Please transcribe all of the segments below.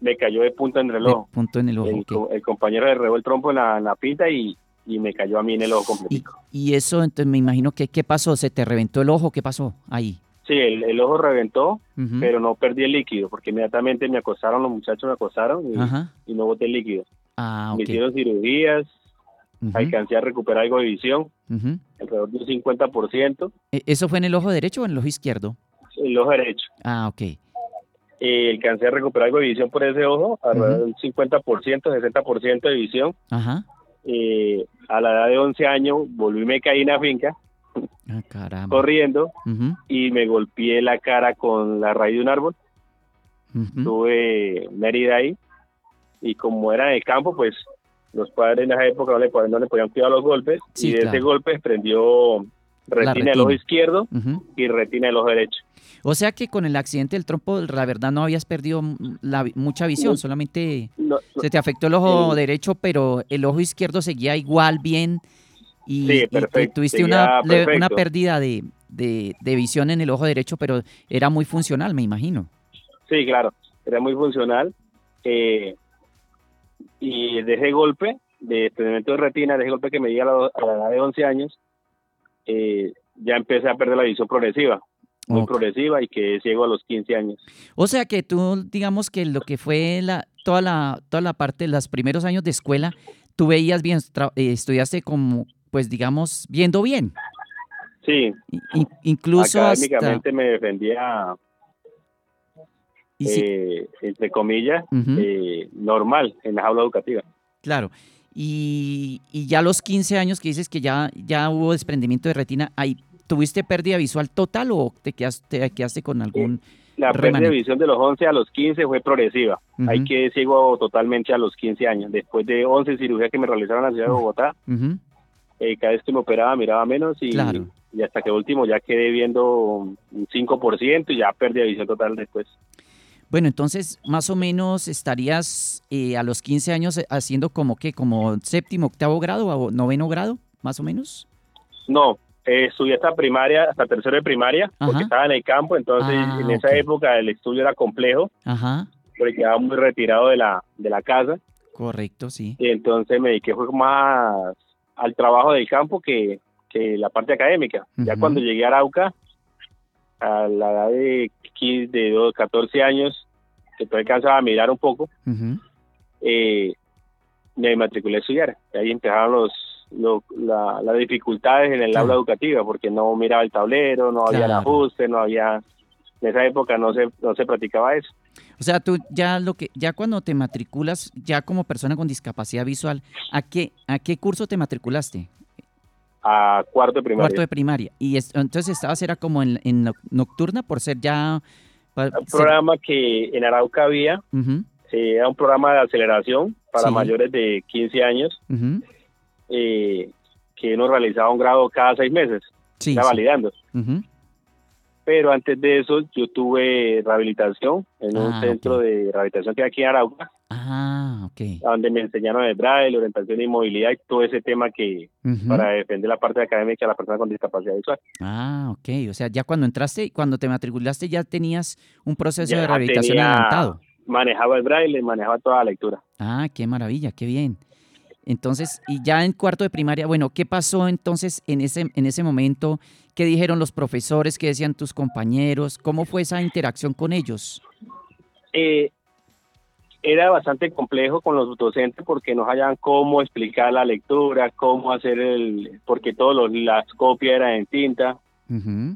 me cayó de punta en el de ojo. punto en el ojo, ok. El compañero le regó el trompo en la pinta y me cayó a mí en el ojo Y, completico. y eso, entonces me imagino que, ¿qué pasó? ¿Se te reventó el ojo? ¿Qué pasó ahí? Sí, el ojo reventó, Ujú. pero no perdí el líquido, porque inmediatamente me acostaron, los muchachos me acostaron Ajá. y no boté el líquido. Ah, Me ok. hicieron cirugías, Ujú, alcancé a recuperar algo de visión, ujú. alrededor de un 50%, ¿Eso fue en el ojo derecho o en el ojo izquierdo? el ojo derecho. Ah, ok. Alcancé a recuperar algo de visión por ese ojo, alrededor Ujú. del 50%, 60% de visión. Ajá. A la edad de 11 años volví y me caí en la finca, Ah, caramba. corriendo, Ujú, y me golpeé la cara con la raíz de un árbol. ujú. Tuve una herida ahí, y como era en el campo, pues los padres en esa época no le podían cuidar los golpes, y Sí, de ese claro. golpe desprendió La retina del ojo retina. izquierdo Ujú. y retina del ojo derecho. O sea que con el accidente del trompo, la verdad no habías perdido mucha visión, Mu- solamente no- no, se te afectó el ojo el- derecho, pero el ojo izquierdo seguía igual bien sí, y perfecto, tuviste seguía una perfecto. pérdida de visión en el ojo derecho, pero era muy funcional, me imagino. Sí, claro, era muy funcional. eh, y de ese golpe, de desprendimiento de retina, de ese golpe que me di a la edad de 11 años, ya empecé a perder la visión progresiva, muy Ok. progresiva, y quedé ciego a los 15 años. O sea que tú, digamos que lo que fue toda la parte, los primeros años de escuela, tú veías bien, estudiaste como, pues digamos, viendo bien. Sí, Incluso hasta, académicamente me defendía, y sí, entre comillas, ujú, normal en la aula educativa. claro. Y ya a los 15 años que dices que ya hubo desprendimiento de retina, ¿ahí tuviste pérdida visual total o te quedaste con Eh, algún la pérdida de remanente? visión de los 11 a los 15 fue progresiva. Ahí Ujú, quedé ciego totalmente a los 15 años. Después de 11 cirugías que me realizaron en la ciudad de uf, Bogotá, ujú, cada vez que me operaba miraba menos, claro. y hasta que último ya quedé viendo un 5% y ya perdí la visión total después. Bueno, entonces más o menos estarías a los 15 años haciendo como que, como séptimo, octavo grado o noveno grado, más o menos. No, estudié hasta primaria, hasta tercero de primaria, porque Ajá. estaba en el campo, entonces en Ah, ok. esa época el estudio era complejo, Ajá. porque quedaba muy retirado de la casa, Correcto, sí. y entonces me dediqué fue más al trabajo del campo que la parte académica. Ya cuando Ujú. llegué a Arauca, a la edad de 15, de 14 años, que todavía alcanzaba a mirar un poco, Ujú. eh, me matriculé a estudiar. Ahí empezaron las dificultades en el aula Claro, educativa, porque no miraba el tablero, no había claro. ajuste, no había, en esa época no se practicaba eso. O sea, tú ya cuando te matriculas, ya como persona con discapacidad visual, a qué curso te matriculaste? A cuarto de Cuarto primaria. de primaria. Y entonces estabas era como en nocturna por ser ya, Un ser, programa que en Arauca había, ujú, era un programa de aceleración para sí, mayores de 15 años, ujú, eh, que uno realizaba un grado cada 6 meses, sí, era sí. validando. Ujú. Pero antes de eso yo tuve rehabilitación en un Ah, ok. centro de rehabilitación que hay aquí en Arauca, Ah, ok. donde me enseñaron el braille, orientación y movilidad y todo ese tema que Ujú. para defender la parte académica de la persona con discapacidad visual. Ah, ok. O sea, ya cuando entraste, cuando te matriculaste, ya tenías un proceso de Ya rehabilitación tenía, adelantado. manejaba el braille, manejaba toda la lectura. Ah, qué maravilla, qué bien. Entonces, y ya en cuarto de primaria, bueno, ¿qué pasó entonces en ese momento? ¿Qué dijeron los profesores? ¿Qué decían tus compañeros? ¿Cómo fue esa interacción con ellos? Eh, Era bastante complejo con los docentes porque no sabían cómo explicar la lectura, cómo hacer porque las copias eran en tinta. Ujú.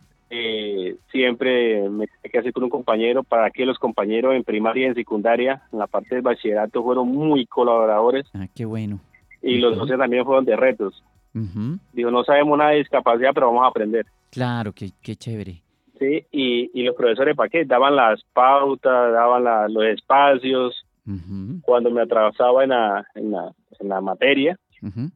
Siempre me tenía que hacer con un compañero, para que los compañeros en primaria y en secundaria, en la parte del bachillerato, fueron muy colaboradores, Ah, qué bueno. y los Ujú, docentes también fueron de retos. ujú. Digo, no sabemos nada de discapacidad, pero vamos a aprender. Claro, qué chévere. Sí, y los profesores, ¿para qué? Daban las pautas, daban los espacios. Ujú, Cuando me atrasaba en la materia, ujú.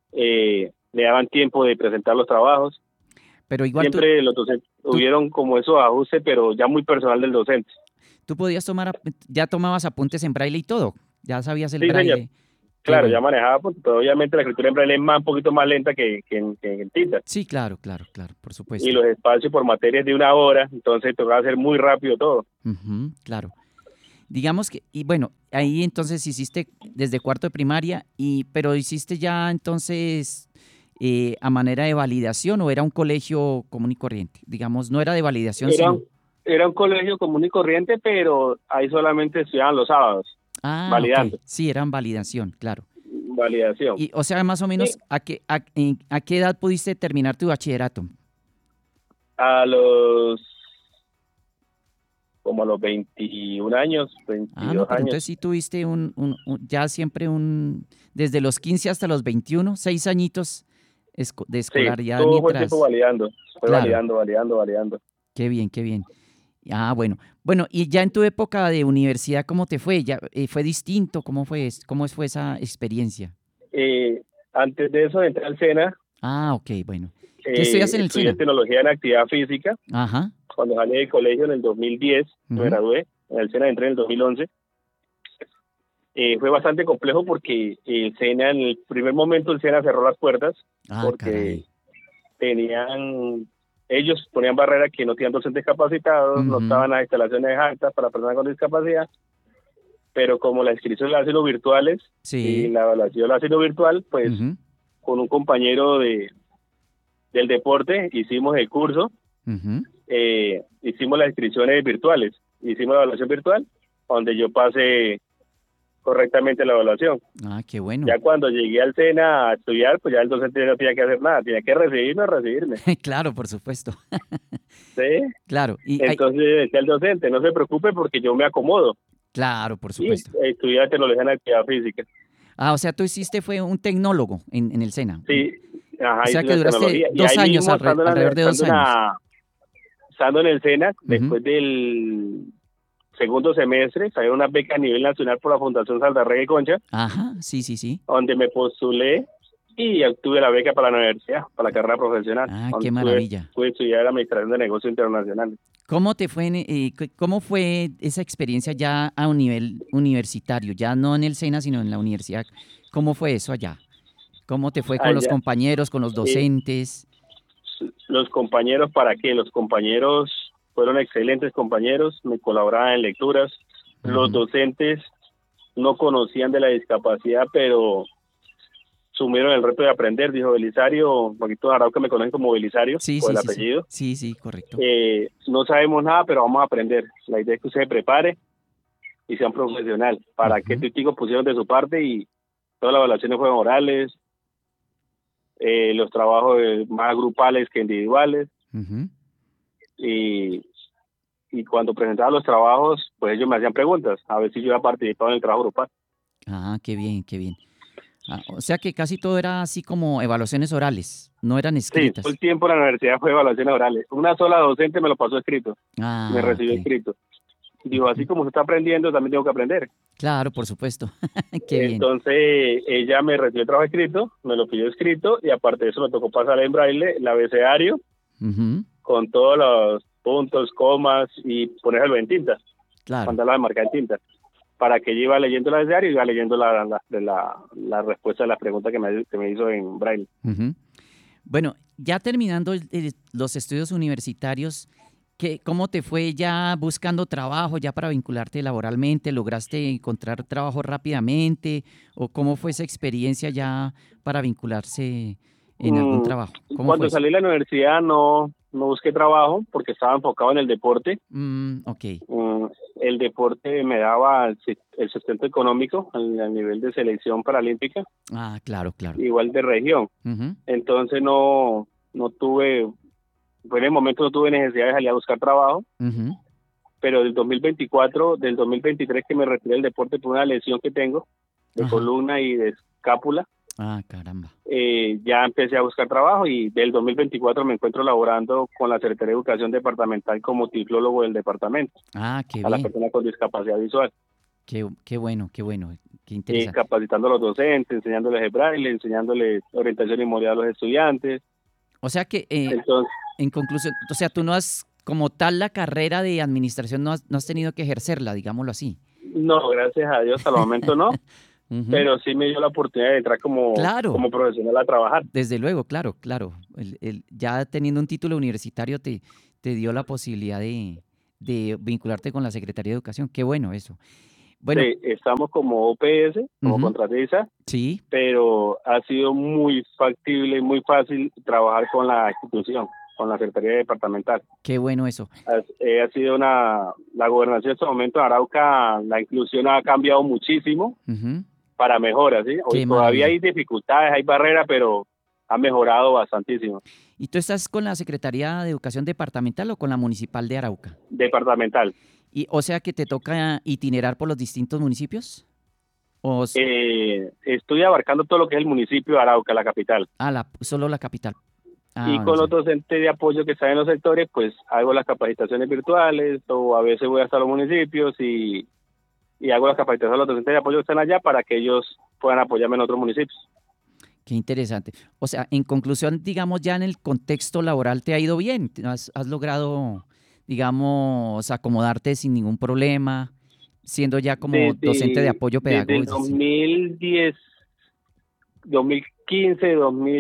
me daban tiempo de presentar los trabajos. Pero igual Siempre los docentes tú, tuvieron como esos ajustes, pero ya muy personal del docente. tú podías ya tomabas apuntes en braille y todo. Ya sabías el Sí, señor. braille. Qué Claro, ya bueno. manejaba, pero obviamente la escritura en braille es un poquito más lenta que en tinta. Sí, claro, claro, claro, por Y supuesto. los espacios por materias de 1 hora, entonces tocaba hacer muy rápido todo. Ujú, claro. Digamos que, y bueno, ahí entonces hiciste desde cuarto de primaria, pero hiciste ya entonces a manera de validación o era un colegio común y corriente. Digamos, no era de validación, Era, sino... era un colegio común y corriente, pero ahí solamente estudiaban los sábados, Ah, ok, validando, sí, eran validación, claro. validación. Y, o sea, más o Y menos, ¿a qué edad pudiste terminar tu bachillerato? a los, como a los 21 años, Ah, no, 22 pero entonces años. sí tuviste ya siempre desde los 15 hasta los 21, 6 añitos de Sí, escolaridad todo fue el tiempo mientras, validando, fue claro, validando, validando, validando. qué bien, qué bien. Ah, bueno. Bueno, y ya en tu época de universidad, ¿cómo te fue? ¿Ya fue distinto? ¿Cómo fue esa experiencia? Eh, Antes de eso entré al SENA, Ah, ok, bueno. ¿Qué estudias en el estudié SENA? tecnología en actividad física. Ajá. Cuando salí del colegio en el 2010, me Ujú. gradué, en el SENA entré en el 2011. Fue bastante complejo porque el SENA, en el primer momento el SENA cerró las puertas Ah, porque caray. ellos ponían barreras que no tenían docentes capacitados, no Ujú. estaban las instalaciones altas para personas con discapacidad, pero como la inscripción la hacen los virtuales y Sí. la evaluación la hacen lo virtual, pues Ujú. con un compañero del deporte hicimos el curso, Ujú. hicimos las inscripciones virtuales, hicimos la evaluación virtual, donde yo pasé correctamente la evaluación. Ah, qué bueno. Ya cuando llegué al SENA a estudiar, pues ya el docente no tenía que hacer nada, tenía que recibirme o recibirme. Claro, por supuesto. ¿Sí? Claro, Entonces decía el docente, no se preocupe porque yo me acomodo claro, por y supuesto. estudié tecnología en actividad física. Ah, o sea, tú hiciste fue un tecnólogo en el SENA. Sí, O ajá, sea hice que una duraste tecnología. Y dos ahí años, mismo, alrededor de 2 años. estando en el SENA, Ujú. después del segundo semestre, salió una beca a nivel nacional por la Fundación Saldarrega y Concha, Ajá, sí, sí, sí. donde me postulé y obtuve la beca para la universidad, para la carrera profesional, Ah, qué donde maravilla. pude estudiar Administración de Negocios Internacionales. ¿Cómo te fue, cómo fue esa experiencia ya a un nivel universitario? Ya no en el SENA, sino en la universidad. ¿Cómo fue eso allá? ¿Cómo te fue con los Allá, compañeros, con los eh, docentes? los compañeros, ¿para qué? Los compañeros fueron excelentes compañeros, me colaboraban en lecturas. Los Ujú. docentes no conocían de la discapacidad, pero sumieron el reto de aprender, dijo Belisario, un poquito raro que me conocen como Belisario, Sí, por sí, el sí, sí. apellido. Sí, sí, correcto. No sabemos nada, pero vamos a aprender. La idea es que usted se prepare y sea un profesional. Para que Ujú. tus pusieron de su parte y todas las evaluaciones fueron orales, los trabajos más grupales que individuales. Ujú. Y, y cuando presentaba los trabajos, pues ellos me hacían preguntas, a ver si yo había participado en el trabajo grupal. Ah, qué bien, qué bien. Ah, o sea que casi todo era así como evaluaciones orales, no eran Sí, todo el escritas. tiempo en la universidad fue evaluaciones orales. Una sola docente me lo pasó escrito, me Ah, recibió ok. escrito. Digo, así Ujú. como se está aprendiendo, también tengo que aprender. Claro, por supuesto. Qué bien. Entonces, ella me recibió el trabajo escrito, me lo pidió escrito, y aparte de eso me tocó pasar en braille el abecedario Ujú. con todos los puntos, comas y ponerlo en tinta, Claro. mandarla a marcar en tinta, para que ella iba leyendo el abecedario y iba leyendo la respuesta a las preguntas que me hizo en braille. Ujú. Bueno, ya terminando los estudios universitarios, ¿cómo te fue ya buscando trabajo, ya para vincularte laboralmente? ¿Lograste encontrar trabajo rápidamente? ¿O cómo fue esa experiencia ya para vincularse en algún Mm, trabajo? ¿Cómo fue Cuando eso? salí de la universidad no busqué trabajo porque estaba enfocado en el deporte. Ok. Mm, el deporte me daba el sustento económico al nivel de selección paralímpica, Ah, claro, claro. igual de región. Ujú. Entonces no tuve, en el momento no tuve necesidad de salir a buscar trabajo, Ujú. pero del 2023 que me retiré del deporte por una lesión que tengo de Ajá. columna y de escápula, Ah, caramba. ya empecé a buscar trabajo y del 2024 me encuentro laborando con la Secretaría de Educación Departamental como tiflólogo del departamento Ah, qué a las bien. personas con discapacidad visual, Qué bueno, qué bueno. Qué interesante. capacitando a los docentes, enseñándoles el braille, enseñándoles orientación y movilidad a los estudiantes. O sea que, Entonces, en conclusión, o sea, tú no has, como tal, la carrera de administración no has tenido que ejercerla, digámoslo así. no, gracias a Dios, al momento no, Ujú. pero sí me dio la oportunidad de entrar Claro, como profesional a trabajar. desde luego, claro, claro. Ya teniendo un título universitario te dio la posibilidad de vincularte con la Secretaría de Educación. Qué bueno eso. Bueno, Sí, estamos como OPS, como ujú, contratista, sí, pero ha sido muy factible y muy fácil trabajar con la institución, con la Secretaría Departamental. qué bueno eso. Ha sido la gobernación en este momento de Arauca, la inclusión ha cambiado muchísimo Ujú, para mejoras, ¿sí? Hoy qué todavía maravilla. hay dificultades, hay barreras, pero ha mejorado bastantísimo. ¿Y tú estás con la Secretaría de Educación Departamental o con la Municipal de Arauca? Departamental. Y, o sea que te toca itinerar por los distintos municipios. O, Estoy abarcando todo lo que es el municipio de Arauca, la capital. solo la capital. Ah, Y bueno, con los docentes de apoyo que están en los sectores, pues hago las capacitaciones virtuales o a veces voy hasta los municipios y hago las capacitaciones a los docentes de apoyo que están allá para que ellos puedan apoyarme en otros municipios. qué interesante. O sea, en conclusión, digamos, ya en el contexto laboral te ha ido bien. Has logrado, digamos, acomodarte sin ningún problema, siendo ya como docente de apoyo Desde el pedagógico. Sí. 2010, 2015,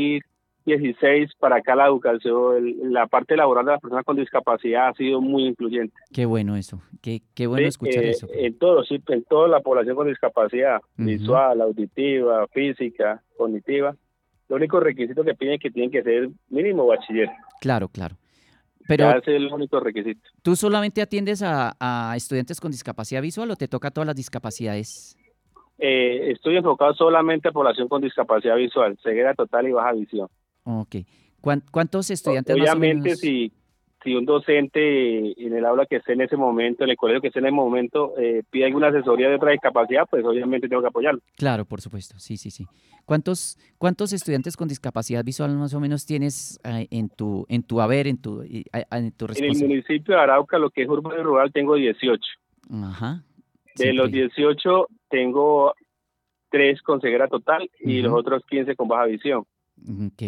2016 para acá la educación, la parte laboral de las personas con discapacidad ha sido muy incluyente. Qué bueno eso. Qué bueno Sí, escuchar eso. en todo, sí, en toda la población con discapacidad Ujú, visual, auditiva, física, cognitiva. Lo único requisito que piden es que tienen que ser mínimo bachiller. claro, claro. Pero Ya ese es el único requisito. ¿tú solamente atiendes a estudiantes con discapacidad visual o te toca todas las discapacidades? Estoy enfocado solamente a población con discapacidad visual, ceguera total y baja visión. Ok. ¿Cuántos estudiantes más o Obviamente, menos? si un docente en el aula que esté en ese momento, en el colegio que esté en ese momento, pide alguna asesoría de otra discapacidad, pues obviamente tengo que apoyarlo. Claro, por supuesto. Sí, sí, sí. ¿Cuántos estudiantes con discapacidad visual más o menos tienes en tu haber, en tu En el responsabilidad? municipio de Arauca, lo que es urbano y rural, tengo 18. Ajá. De los Siempre. 18, tengo 3 con ceguera total y los Ujú, otros 15 con baja visión. ok.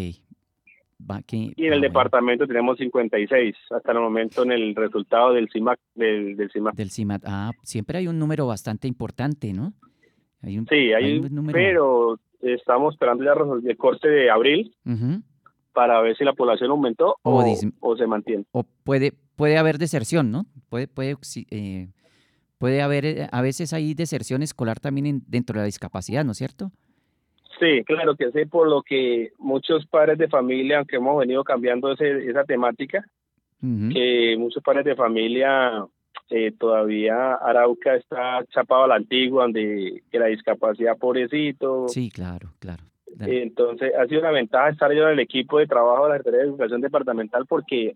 Y en el Bueno. departamento tenemos 56 hasta el momento en el resultado del CIMAC, del CIMAC. Del CIMAT. Siempre hay un número bastante importante, ¿no? Sí, Hay un número. pero estamos esperando ya el corte de abril Ujú. para ver si la población aumentó O, o se mantiene. o puede haber deserción, ¿no? Sí, puede haber, a veces hay deserción escolar también dentro de la discapacidad, ¿no es cierto? Sí, claro que sí, por lo que muchos padres de familia, aunque hemos venido cambiando esa temática, Ujú. que muchos padres de familia todavía Arauca está chapado a la antigua, donde que la discapacidad, pobrecito. Sí, claro, claro. Entonces, ha sido una ventaja estar yo en el equipo de trabajo de la Secretaría de Educación Departamental porque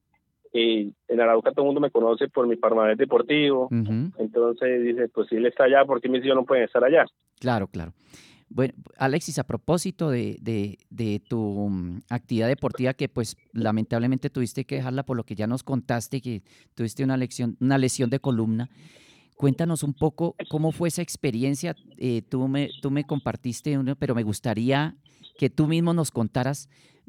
en Arauca todo el mundo me conoce por mi palmarés deportivo. Ujú. Entonces dice, pues si él está allá, ¿por qué mis hijos no pueden estar allá? Claro, claro. Bueno, Alexis, a propósito de tu actividad deportiva que pues lamentablemente tuviste que dejarla por lo que ya nos contaste, que tuviste una lesión de columna, cuéntanos un poco cómo fue esa experiencia. Tú me compartiste, pero me gustaría que tú mismo nos contaras.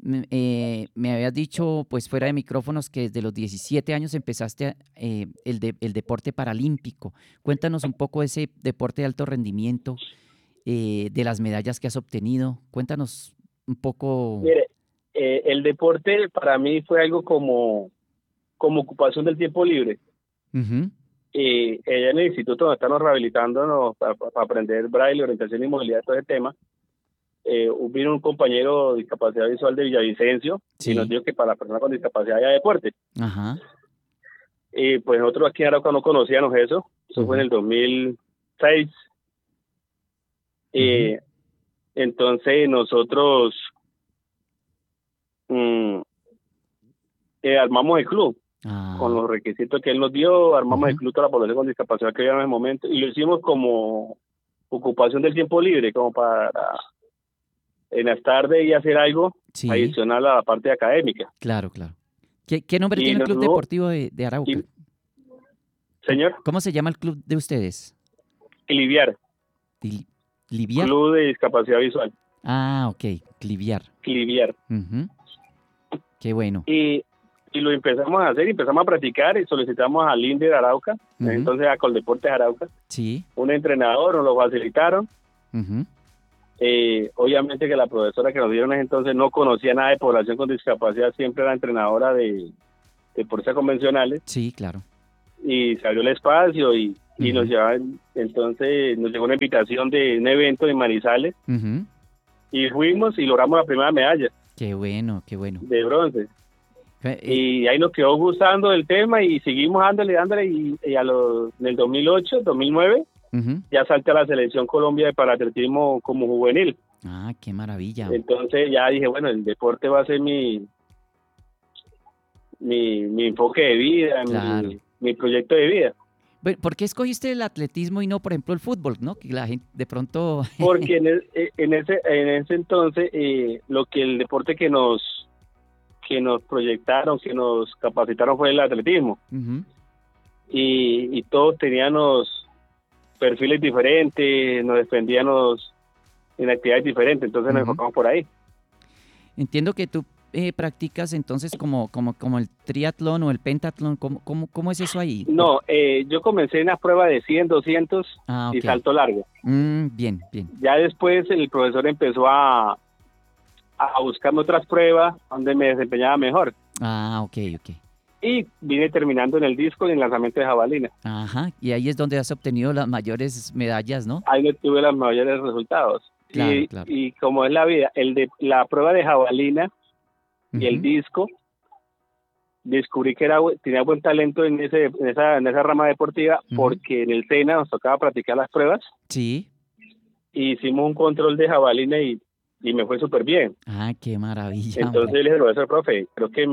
Me habías dicho, pues fuera de micrófonos, que desde los 17 años empezaste el deporte paralímpico. Cuéntanos un poco de ese deporte de alto rendimiento, de las medallas que has obtenido. Cuéntanos un poco. Mire, el deporte para mí fue algo como ocupación del tiempo libre. Ujú, Ella en el instituto donde estamos rehabilitándonos para aprender braille, orientación y movilidad, todo ese tema, vino un compañero de discapacidad visual de Villavicencio y nos sí, dijo que para las personas con discapacidad haya deporte. ajá, Pues nosotros aquí en Arauca no conocíamos eso fue en ujú, el 2006. ujú, Eh, entonces nosotros mm, armamos el club con ah, los requisitos que él nos dio, armamos el ujú, club para la población con discapacidad que había en ese momento y lo hicimos como ocupación del tiempo libre, como para en las tardes y hacer algo sí, adicional a la parte académica. claro, claro. ¿Qué nombre Y tiene el nos Club duró, Deportivo de Arauca? y, señor, ¿Cómo se llama el club de ustedes? Cliviar, Li- ¿Liviar? Club de Discapacidad Visual, Ah, ok, Cliviar. Cliviar. Ujú, qué bueno. Y lo empezamos a hacer, empezamos a practicar y solicitamos al INDE de Arauca, Ujú, entonces a Coldeportes Arauca, sí, un entrenador, nos lo facilitaron. ujú, Obviamente que la profesora que nos dieron en ese entonces no conocía nada de población con discapacidad, siempre era entrenadora de deportes convencionales. sí, claro. y se abrió el espacio y nos Ujú, llevaban, entonces nos llegó una invitación de un evento en Manizales ujú. y fuimos y logramos la primera medalla Qué bueno, qué bueno. de bronce. Eh, eh, Y ahí nos quedó gustando el tema y seguimos dándole y en el 2008, 2009 ujú. ya salté a la selección Colombia de paratletismo como juvenil. Ah, qué maravilla. Entonces ya dije, bueno, el deporte va a ser mi enfoque de vida, Claro. mi proyecto de vida. Bueno, ¿por qué escogiste el atletismo y no, por ejemplo, el fútbol, no? Que la gente de pronto... Porque en ese entonces lo que el deporte que nos proyectaron, que nos capacitaron fue el atletismo. Ujú, Y todos teníamos perfiles diferentes, nos defendíamos en actividades diferentes, entonces nos ujú. enfocamos por ahí. Entiendo que tú practicas entonces como el triatlón o el pentatlón. ¿Cómo es eso ahí? No, yo comencé en las pruebas de 100, 200 Ah, y ok. salto largo. Bien, bien. Ya después el profesor empezó a buscarme otras pruebas donde me desempeñaba mejor. Ah, ok, ok. Y vine terminando en el disco y en el lanzamiento de jabalina. Ajá. Y ahí es donde has obtenido las mayores medallas, ¿no? Ahí no tuve los mayores resultados. Claro, claro. Y como es la vida, la prueba de jabalina y el Ujú, disco, descubrí que tenía buen talento en esa rama deportiva ujú. porque en el SENA nos tocaba practicar las pruebas Sí. y hicimos un control de jabalina y me fue súper bien. Ah, qué maravilla, Entonces hombre. le dije, profesor, profe, creo que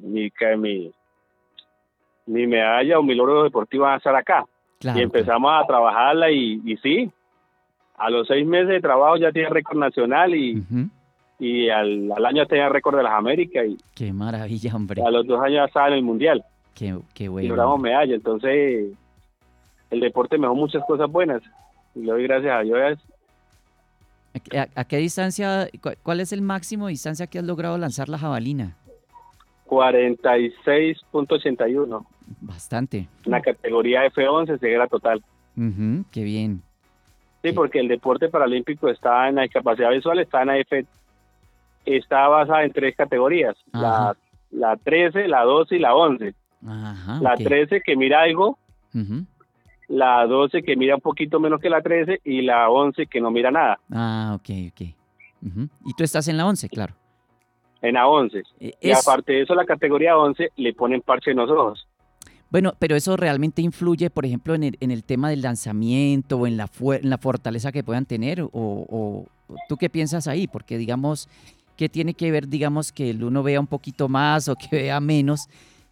mi medalla o mi logro deportivo va a estar acá. Y Claro, claro. empezamos a trabajarla y sí, a los 6 meses de trabajo ya tenía récord nacional Ujú. y al año tenía récord de las Américas y Qué maravilla, hombre. a los 2 años ya estaba en el Mundial Qué y bueno, logramos hombre. medalla. Entonces el deporte me dejó muchas cosas buenas y le doy gracias a Dios. ¿A qué distancia, cuál es el máximo de distancia que has logrado lanzar la jabalina? 46.81, Bastante. una categoría F11, ceguera total. Ujú, qué bien. Sí, Qué- porque el deporte paralímpico está en la discapacidad visual, está basada en 3 categorías, Ajá, la 13, la 12 y la 11. ajá, La ok. 13 que mira algo, Ujú. la 12 que mira un poquito menos que la 13 y la 11 que no mira nada, Ah, ok, ok. Ujú. Y tú estás en la 11, claro. en la 11. Y Es, aparte de eso, la categoría 11 le ponen parche en los ojos. bueno, pero eso realmente influye, por ejemplo, en el tema del lanzamiento o en la fortaleza que puedan tener, o tú qué piensas ahí, porque digamos, ¿qué tiene que ver, digamos, que el uno vea un poquito más o que vea menos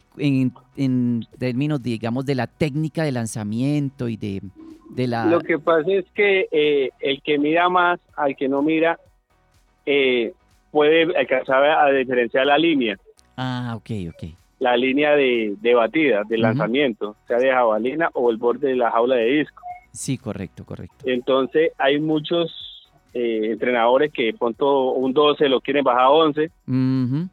en términos, digamos, de la técnica de lanzamiento y de Lo la... que pasa es que el que mira más al que no mira eh, puede alcanzar a diferenciar Ah, ok, ok. la línea de batida, de Ujú. lanzamiento, sea de jabalina o el borde de la jaula de disco. Sí, correcto, correcto. Entonces hay muchos entrenadores que de pronto un 12 lo quieren bajar a 11 Ujú.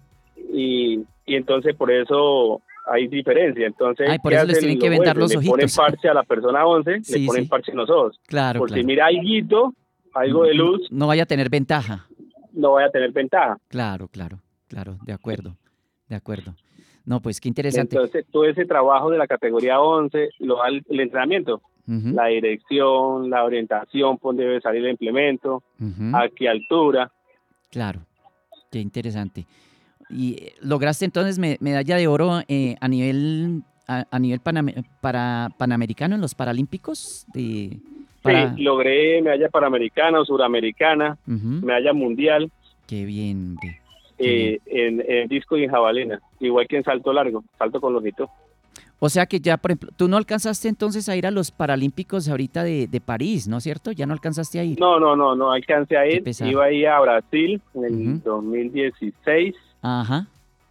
y entonces por eso hay diferencia. Ay, Entonces, por ¿qué eso les hacen tienen que los vendar jueces? los Le ponen ojitos. parche a la persona 11, le Sí, ponen sí. parche en los ojos. Claro, Por si claro. mira alguito, algo de luz, No vaya a tener ventaja. no vaya a tener ventaja. Claro, claro, claro, de acuerdo, de acuerdo. No, pues qué interesante. Entonces, todo ese trabajo de la categoría 11 lo da el entrenamiento, Ujú, la dirección, la orientación, por dónde debe salir el implemento, ujú, a qué altura. claro, qué interesante. Y lograste entonces medalla de oro a nivel panamericano en los Paralímpicos Sí, para logré medalla panamericana, suramericana, ujú, medalla mundial qué bien, hombre, qué bien. en disco y en jabalina, igual que en salto largo, salto con longitud. O sea que ya, por ejemplo, tú no alcanzaste entonces a ir a los Paralímpicos ahorita de París, ¿no es cierto? Ya no alcanzaste a ir. No alcancé a Qué ir. pesar. Iba a ir a Brasil en Ujú, el 2016 ajá,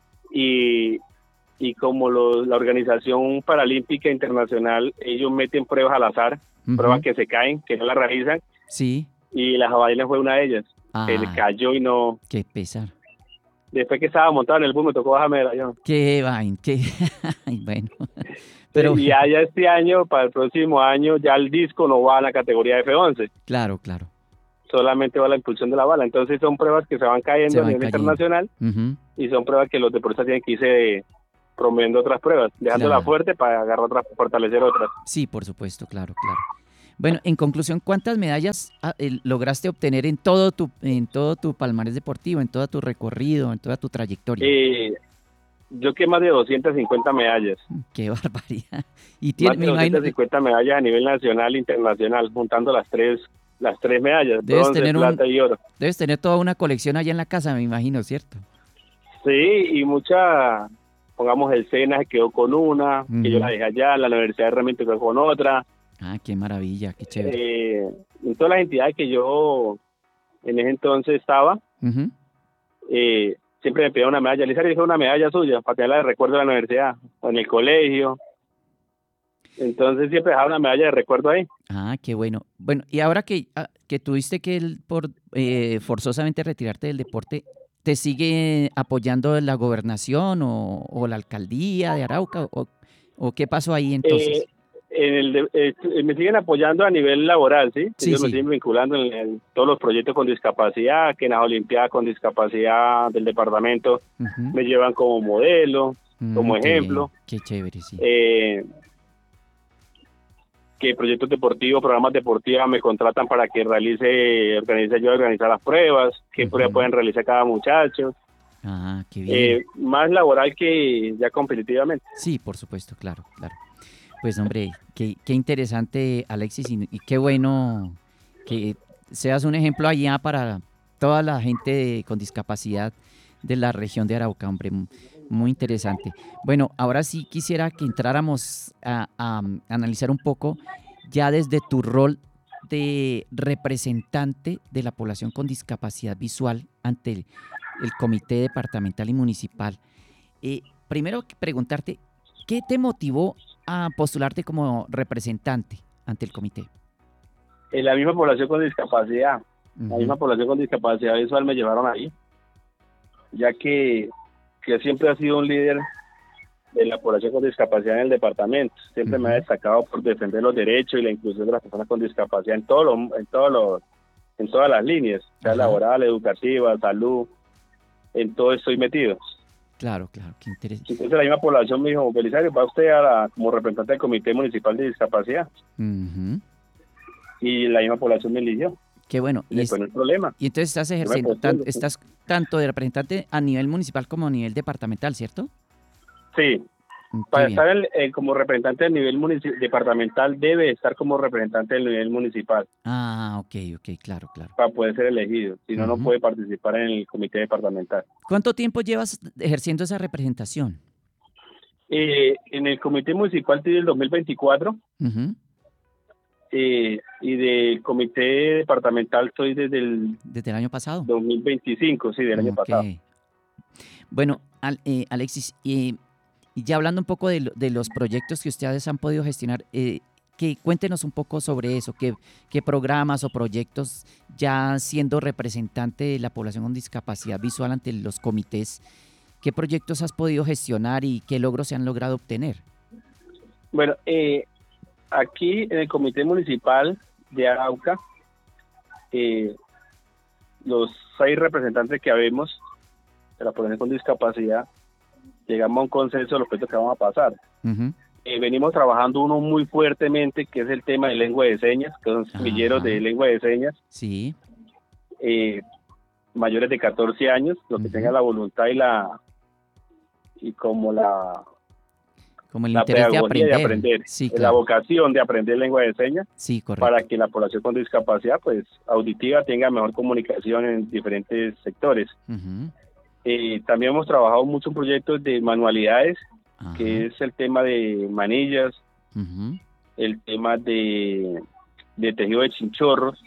y, y como la Organización Paralímpica Internacional, ellos meten pruebas al azar, pruebas ujú, que se caen, que no las realizan, sí. y la jabalina fue una de ellas. Se le Ay, cayó y no. qué pesar. Después que estaba montado en el bus me tocó bajarme del avión. Qué vaina, qué... Ay, bueno, Sí, pero y bueno, ya este año, para el próximo año, ya el disco no va a la categoría F11, claro, claro, solamente va a la impulsión de la bala. Entonces son pruebas que se van se cayendo a van nivel cayendo. internacional Ujú, y son pruebas que los deportistas tienen que irse promoviendo otras pruebas, dejándola Claro. fuerte para agarrar otras, fortalecer otras. Sí, por supuesto, claro, claro. Bueno, en conclusión, ¿cuántas medallas lograste obtener en todo tu palmarés deportivo, en todo tu recorrido, en toda tu trayectoria? Eh, yo que más de 250 medallas, Qué barbaridad. Y más de me imagino, 250 medallas a nivel nacional e internacional, juntando las tres medallas, debes bronce, tener plata y oro. debes tener toda una colección allá en la casa, me imagino, ¿cierto? Sí, y mucha, pongamos el SENA se quedó con una, que yo la Ujú. dejé allá, la Universidad de Remington quedó con otra. Ah, qué maravilla, qué chévere. En todas las entidades que yo en ese entonces estaba, Ujú. siempre me pedía una medalla. Lisa le dijo una medalla suya para tenerla de recuerdo de la universidad o en el colegio. Entonces siempre dejaba una medalla de recuerdo ahí. Ah, qué bueno. Bueno, y ahora que tuviste que forzosamente retirarte del deporte, ¿te sigue apoyando la gobernación o la alcaldía de Arauca o qué pasó ahí Eh, entonces? Me siguen apoyando a nivel laboral, ¿sí? Sí, Ellos me sí. siguen vinculando en todos los proyectos con discapacidad, que en las Olimpiadas con discapacidad del departamento Ujú. me llevan como modelo, como Qué bien, ejemplo. qué chévere, sí. Eh, que proyectos deportivos, programas deportivos me contratan para que organice yo organizar las pruebas, qué pruebas Ujú. pueden realizar cada muchacho, Ah, qué bien. más laboral que ya competitivamente. Sí, por supuesto, claro, claro. Pues hombre, qué interesante, Alexis, y qué bueno que seas un ejemplo allá para toda la gente con discapacidad de la región de Arauca, hombre, muy interesante. Bueno, ahora sí quisiera que entráramos a analizar un poco ya desde tu rol de representante de la población con discapacidad visual ante el Comité Departamental y Municipal. Primero que preguntarte, ¿qué te motivó a postularte como representante ante el comité? La misma población con discapacidad, la Ujú. misma población con discapacidad visual me llevaron ahí, ya que siempre ha sido un líder de la población con discapacidad en el departamento. Siempre me ha Ujú. destacado por defender los derechos y la inclusión de las personas con discapacidad en todas las líneas, sea Ajá, laboral, educativa, salud, en todo estoy metido. claro, claro, qué interesante. Entonces la misma población me dijo, Belisario, va usted como representante del Comité Municipal de Discapacidad. Y la misma población me eligió. Qué bueno. Y después no hay problema, Y entonces estás yo me ejerciendo, postulo. estás tanto de representante a nivel municipal como a nivel departamental, ¿cierto? Sí, Qué para bien. estar como representante del nivel departamental debe estar como representante del nivel municipal Ah, ok, ok, claro, claro. para poder ser elegido. Si no, no Ujú. puede participar en el comité departamental. ¿Cuánto tiempo llevas ejerciendo esa representación? En el comité municipal estoy del 2024 Ujú. y del comité departamental estoy desde el ¿Desde el año pasado? 2025, sí, del año Ok. pasado. Bueno, Alexis, y ya hablando un poco de los proyectos que ustedes han podido gestionar, cuéntenos un poco sobre eso, qué programas o proyectos ya siendo representante de la población con discapacidad visual ante los comités, qué proyectos has podido gestionar y qué logros se han logrado obtener. Bueno, aquí en el comité municipal de Arauca, eh, los 6 representantes que habemos de la población con discapacidad, llegamos a un consenso de los proyectos que vamos a pasar. Ujú. Venimos trabajando uno muy fuertemente, que es el tema de lengua de señas, que son semilleros de Ajá, lengua de señas, sí. eh, mayores de 14 años, los que tengan Ujú. la voluntad y como Como el la interés de pedagogía de aprender. aprender, Sí, la claro. vocación de aprender lengua de señas, Sí, para correcto. que la población con discapacidad pues auditiva tenga mejor comunicación en diferentes sectores. Ujú. También hemos trabajado mucho en proyectos de manualidades, Ajá. que es el tema de manillas, Ujú. el tema de tejido de chinchorros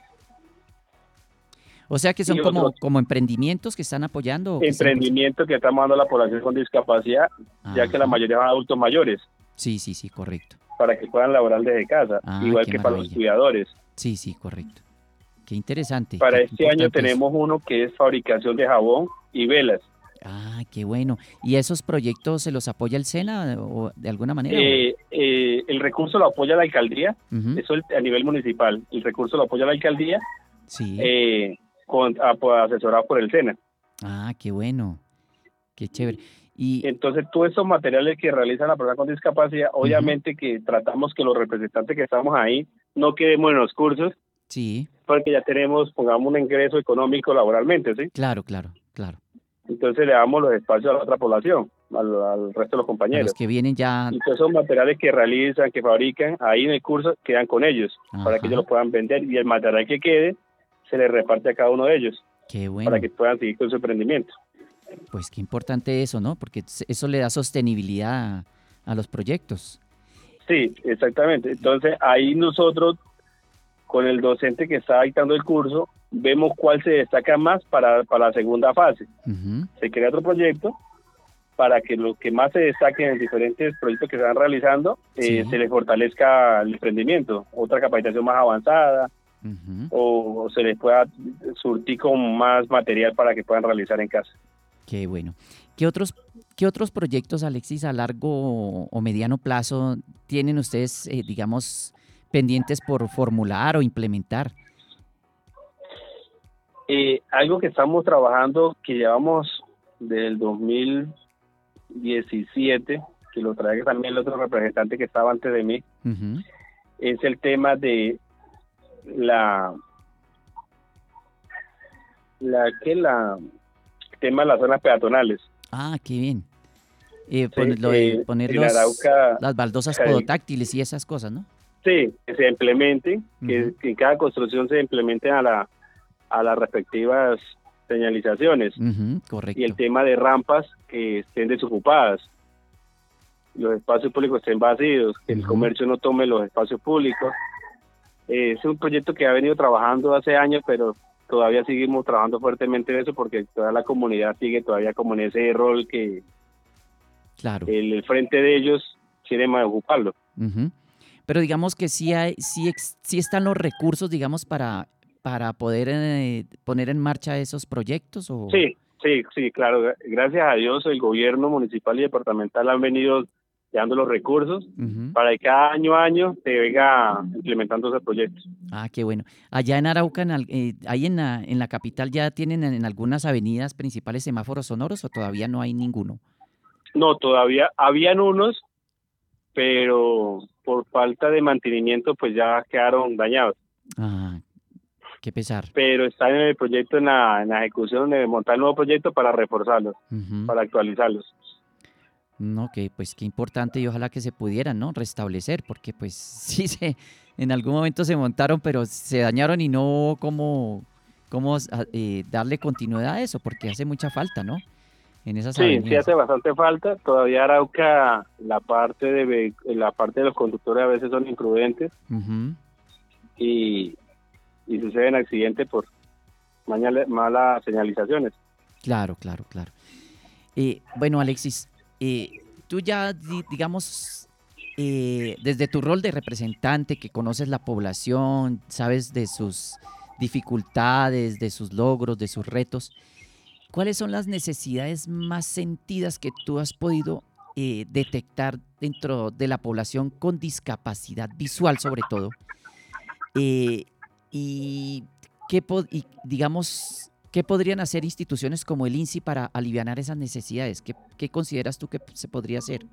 O sea que son y otros como emprendimientos que están apoyando o que están impulsando. emprendimientos que estamos dando a la población con discapacidad, ya que la Ajá. mayoría son adultos mayores, Sí, sí, sí, correcto. para que puedan laborar desde casa, Ah, igual qué que para los maravilla. cuidadores. Sí, sí, correcto. Qué interesante, Para qué este año importante eso. tenemos uno que es fabricación de jabón y velas. Ah, qué bueno. ¿Y esos proyectos se los apoya el SENA o de alguna manera? O... El recurso lo apoya la alcaldía, Ujú. eso a nivel municipal. El recurso lo apoya la alcaldía, Sí. asesorado por el SENA. Ah, qué bueno. Qué chévere. Y, Entonces, todos estos materiales que realizan la persona con discapacidad, ujú, obviamente que tratamos que los representantes que estamos ahí no quedemos en los cursos, sí, porque ya tenemos, pongamos, un ingreso económico laboralmente, ¿sí? claro, claro, claro. Entonces le damos los espacios a la otra población, al resto de los A los compañeros. que vienen ya, Y todos esos materiales que realizan, que fabrican, ahí en el curso quedan con ellos, para que ellos ajá, los puedan vender, y el material que quede se les reparte a cada uno de ellos, qué para bueno. que puedan seguir con su emprendimiento. Pues qué importante eso, ¿no? Porque eso le da sostenibilidad a los proyectos. Sí, exactamente. Entonces ahí nosotros, con el docente que está dictando el curso, vemos cuál se destaca más para la segunda fase. Ujú, Se crea otro proyecto para que lo que más se destaque en diferentes proyectos que se van realizando, se sí, les fortalezca el emprendimiento, otra capacitación más avanzada, ujú, o se les pueda surtir con más material para que puedan realizar en casa. qué bueno. ¿Qué otros, qué otros proyectos, Alexis, a largo o mediano plazo tienen ustedes, digamos, pendientes por formular o implementar? Algo que estamos trabajando, que llevamos del 2017, que lo trae también el otro representante que estaba antes de mí, Ujú. es el tema de la, la tema de las zonas peatonales. Ah, qué bien. Sí, Lo de poner en Arauca, las baldosas podotáctiles y esas cosas, ¿no? sí, que se implementen, Ujú, que en cada construcción se implementen a las respectivas señalizaciones, ujú, y el correcto. tema de rampas que estén desocupadas, los espacios públicos estén vacíos, que el Ujú, comercio no tome los espacios públicos. Es un proyecto que ha venido trabajando hace años, pero todavía seguimos trabajando fuertemente en eso, porque toda la comunidad sigue todavía como en ese rol que claro. el frente de ellos quiere más ocuparlo. Ujú. Pero digamos que sí hay, sí están los recursos, digamos, para poder poner en marcha esos proyectos o... Sí, sí, sí, claro. Gracias a Dios el gobierno municipal y departamental han venido dando los recursos Ujú. para que cada año se venga implementando ese proyecto. Ah, qué bueno. Allá en Arauca, ahí en la capital, ¿ya tienen en algunas avenidas principales semáforos sonoros o todavía no hay ninguno? No, todavía habían unos, pero por falta de mantenimiento pues ya quedaron dañados. Ah, qué pesar. Pero están en el proyecto, en la ejecución de montar el nuevo proyecto para reforzarlos, Ujú. para actualizarlos. No, que pues qué importante y ojalá que se pudieran, ¿no? Restablecer, porque pues sí en algún momento se montaron, pero se dañaron y no hubo cómo darle continuidad a eso, porque hace mucha falta, ¿no? En esas Sí, sí avenidas. hace bastante falta. Todavía Arauca, la parte de los conductores a veces son imprudentes, Ujú. y, y suceden accidentes por malas señalizaciones. Claro, claro, claro. Bueno, Alexis, tú ya, digamos, desde tu rol de representante, que conoces la población, sabes de sus dificultades, de sus logros, de sus retos, ¿cuáles son las necesidades más sentidas que tú has podido detectar dentro de la población con discapacidad visual, sobre todo? Eh, y, y digamos, ¿qué podrían hacer instituciones como el INSI para alivianar esas necesidades? ¿Qué consideras tú que se podría hacer?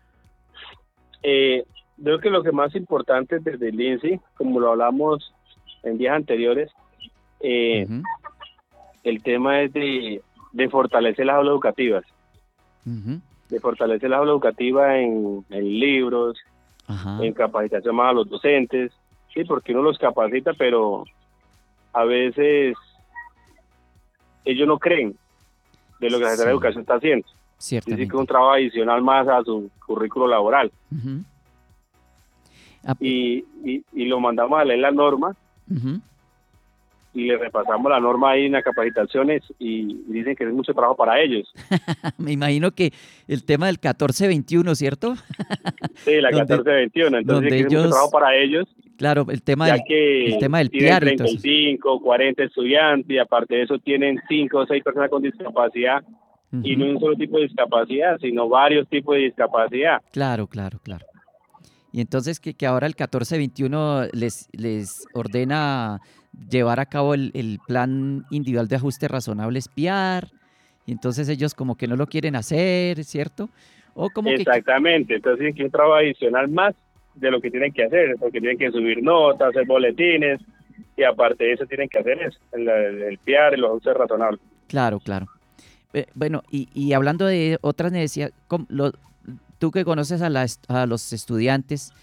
Eh, Creo que lo que más importante desde el INSI, como lo hablamos en días anteriores, eh, Ujú, el tema es de fortalecer las aulas educativas, ujú, de fortalecer las aulas educativas en libros, ajá, en capacitación más a los docentes, sí, porque uno los capacita, pero a veces ellos no creen de lo que la Secretaría de sí, Educación está haciendo. Dice que es un ciertamente. trabajo adicional más a su currículo laboral, Ujú, ah, y lo mandamos a leer la norma, ujú. y le repasamos la norma ahí en las capacitaciones, y dicen que es mucho trabajo para ellos. Me imagino que el tema del 1421, ¿cierto? Sí, la Donde, 1421, entonces dice donde que es mucho trabajo ellos, para ellos, claro, ya el que tema del tienen piar y todo treinta y eso. cinco 40 estudiantes, y aparte de eso tienen 5 o 6 personas con discapacidad, y no Ujú, un solo tipo de discapacidad, sino varios tipos de discapacidad. claro, claro, claro. Y entonces que ahora el 1421 les ordena llevar a cabo el plan individual de ajuste razonable espiar y entonces ellos como que no lo quieren hacer, ¿cierto? O como que, Exactamente, entonces tienen que un trabajo adicional más de lo que tienen que hacer, porque tienen que subir notas, hacer boletines, y aparte de eso tienen que hacer eso, el PIAR y los ajustes razonables. claro, claro. Bueno, y hablando de otras necesidades, tú que conoces a los estudiantes,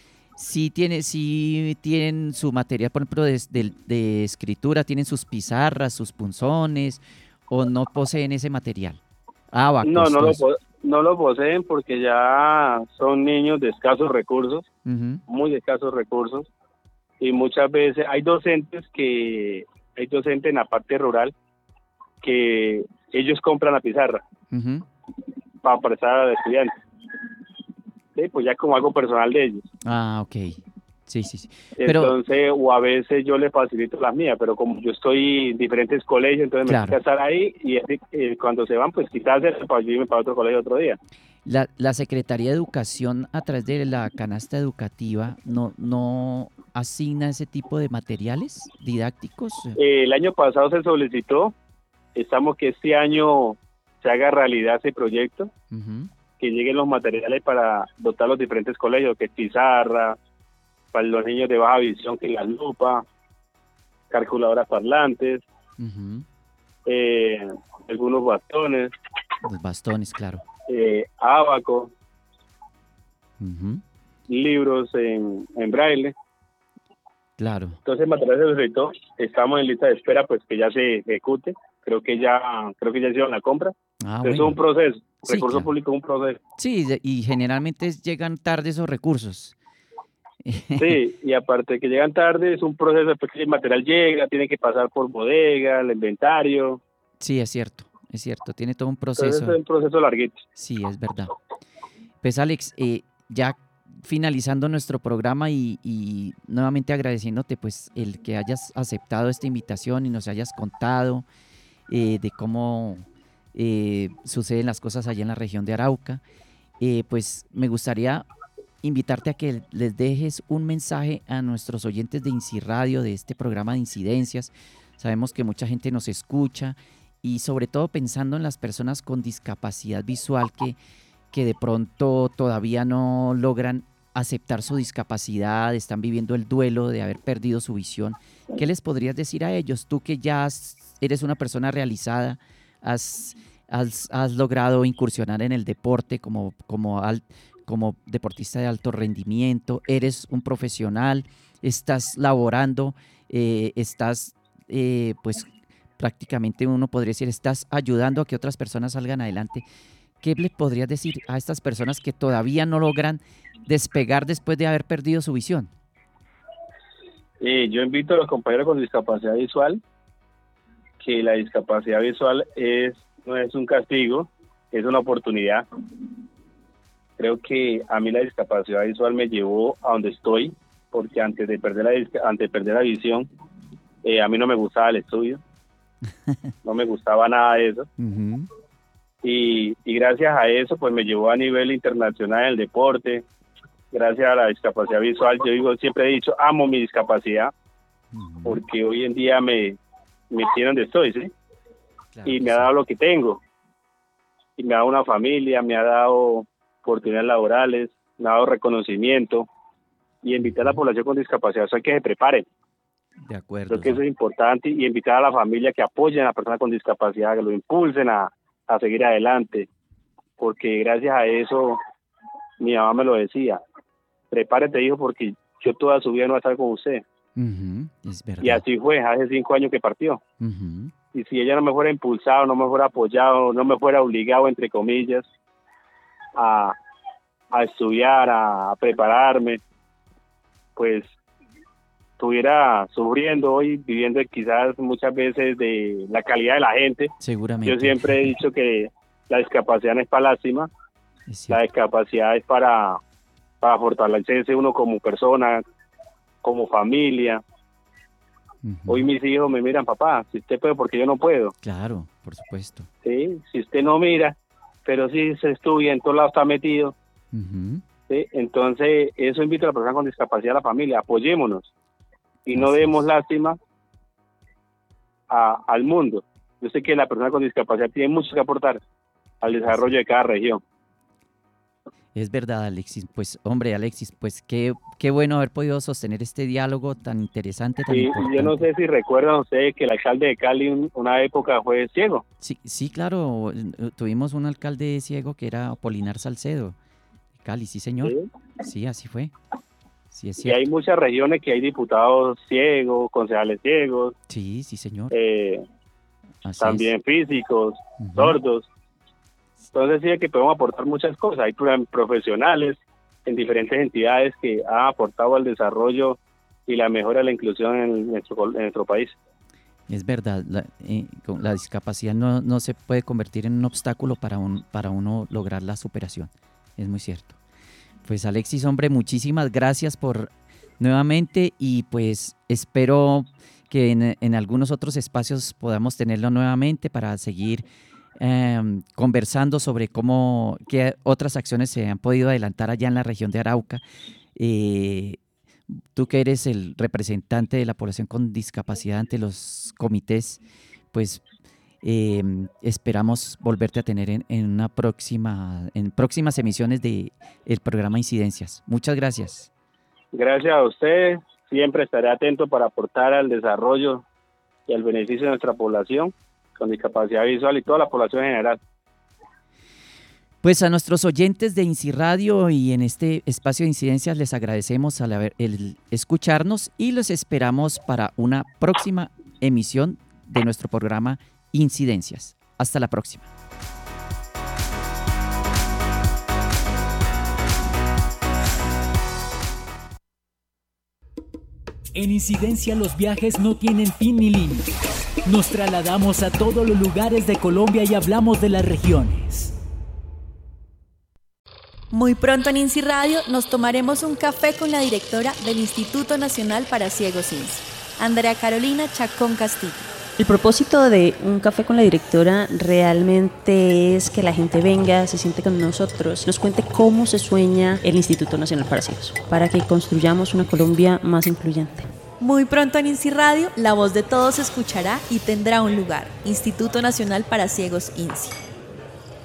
sí tienen su material, por ejemplo, de escritura, tienen sus pizarras, sus punzones, o no poseen ese material. No, Abacos, todo eso. no lo poseen porque ya son niños de escasos recursos, Ujú, muy de escasos recursos, y muchas veces hay docentes en la parte rural que ellos compran la pizarra ujú. para prestar al estudiante, ¿sí? Pues ya como algo personal de ellos. Ah, ok. Sí, sí, sí. Pero, Entonces, o a veces yo les facilito las mías, pero como yo estoy en diferentes colegios, entonces me toca claro, estar ahí y cuando se van, pues quizás para yo irme para otro colegio otro día. la Secretaría de Educación, a través de la canasta educativa, no asigna ese tipo de materiales didácticos. El año pasado se solicitó, estamos que este año se haga realidad ese proyecto, Ujú, que lleguen los materiales para dotar los diferentes colegios, que es pizarra, para los niños de baja visión, que es la lupa, calculadoras parlantes, ujú. eh, algunos bastones, Los bastones, claro. ábaco, Ujú, libros en braille. claro. Entonces, material se solicitó, estamos en lista de espera, pues que ya se ejecute. Creo que ya hicieron la compra. Ah, Pero eso es un bueno. proceso. Sí, Recurso claro. público es un proceso. Sí, y generalmente llegan tarde esos recursos. Sí, y aparte de que llegan tarde, es un proceso después que el material llega, tiene que pasar por bodega, el inventario. Sí, es cierto, tiene todo un Entonces, es proceso. un proceso larguito. Sí, es verdad. Pues Alex, ya finalizando nuestro programa y nuevamente agradeciéndote pues el que hayas aceptado esta invitación y nos hayas contado de cómo suceden las cosas allá en la región de Arauca, pues me gustaría invitarte a que les dejes un mensaje a nuestros oyentes de INCI Radio, de este programa de incidencias. Sabemos que mucha gente nos escucha y sobre todo pensando en las personas con discapacidad visual que de pronto todavía no logran aceptar su discapacidad, están viviendo el duelo de haber perdido su visión. ¿Qué les podrías decir a ellos? Tú que ya eres una persona realizada, has, has logrado incursionar en el deporte como deportista de alto rendimiento, eres un profesional, estás laborando, estás pues prácticamente uno podría decir, estás ayudando a que otras personas salgan adelante. ¿Qué le podrías decir a estas personas que todavía no logran despegar después de haber perdido su visión? Yo invito a los compañeros con discapacidad visual que la discapacidad visual no es un castigo, es una oportunidad. Creo que a mí la discapacidad visual me llevó a donde estoy, porque antes de perder la visión, a mí no me gustaba el estudio, no me gustaba nada de eso. Ujú. Y gracias a eso, pues me llevó a nivel internacional en el deporte. Gracias a la discapacidad visual, siempre he dicho, amo mi discapacidad, Ujú. porque hoy en día me tiene donde estoy, ¿sí? Claro Y que me ha sí. dado lo que tengo, y me ha dado una familia, me ha dado oportunidades laborales, me ha dado reconocimiento, y invitar a la Ujú. población con discapacidad a que se prepare. De Creo acuerdo, que eso sí. es importante, y invitar a la familia que apoyen a la persona con discapacidad, que lo impulsen a seguir adelante, porque gracias a eso mi mamá me lo decía, prepárate hijo porque yo toda su vida no voy a estar con usted. Ujú. Es Y verdad. así fue, hace 5 años que partió. Ujú. Y si ella no me fuera impulsado, no me fuera apoyado, no me fuera obligado, entre comillas, a, a estudiar, a prepararme, pues estuviera sufriendo hoy, viviendo quizás muchas veces de la calidad de la gente. Yo Seguramente. siempre he dicho que la discapacidad no es para lástima, Es la cierto. discapacidad es para fortalecerse uno como persona, como familia. Hoy Ujú. mis hijos me miran, papá, si usted puede, porque yo no puedo. Claro, por supuesto. ¿Sí? Si usted no mira, pero si se estudia, en todos lados está metido. Ujú. ¿Sí? Entonces, eso invito a la persona con discapacidad, a la familia, apoyémonos y no Así demos es. lástima al mundo. yo sé que la persona con discapacidad tiene mucho que aportar al desarrollo de cada región. Es verdad, Alexis. Pues, hombre, Alexis, pues qué bueno haber podido sostener este diálogo tan interesante, tan Sí, importante. yo no sé si recuerdan ustedes que el alcalde de Cali una época fue ciego. Sí, sí, claro, tuvimos un alcalde ciego que era Apolinar Salcedo, de Cali, sí, señor. ¿Sí? Sí, así fue. Sí, es Y hay cierto. muchas regiones que hay diputados ciegos, concejales ciegos, Sí, sí, señor. Así es. también físicos, Ujú. sordos. Entonces sí que podemos aportar muchas cosas. Hay profesionales en diferentes entidades que han aportado al desarrollo y la mejora de la inclusión en nuestro país. Es verdad, con la discapacidad no se puede convertir en un obstáculo para uno lograr la superación. Es muy cierto. Pues Alexis, hombre, muchísimas gracias por nuevamente y pues espero que en algunos otros espacios podamos tenerlo nuevamente para seguir conversando sobre qué otras acciones se han podido adelantar allá en la región de Arauca. Eh, Tú que eres el representante de la población con discapacidad ante los comités, pues esperamos volverte a tener en próximas emisiones de el programa Incidencias. Muchas gracias. Gracias a usted. Siempre estaré atento para aportar al desarrollo y al beneficio de nuestra población con discapacidad visual y toda la población en general. Pues a nuestros oyentes de INCI Radio y en este espacio de incidencias les agradecemos el escucharnos y los esperamos para una próxima emisión de nuestro programa Incidencias. Hasta la próxima. En Incidencia los viajes no tienen fin ni límite. Nos trasladamos a todos los lugares de Colombia y hablamos de las regiones. Muy pronto en INCI Radio nos tomaremos un café con la directora del Instituto Nacional para Ciegos INCI, Andrea Carolina Chacón Castillo. El propósito de un café con la directora realmente es que la gente venga, se siente con nosotros, nos cuente cómo se sueña el Instituto Nacional para Ciegos, para que construyamos una Colombia más incluyente. Muy pronto en INCI Radio, la voz de todos se escuchará y tendrá un lugar. Instituto Nacional para Ciegos INCI.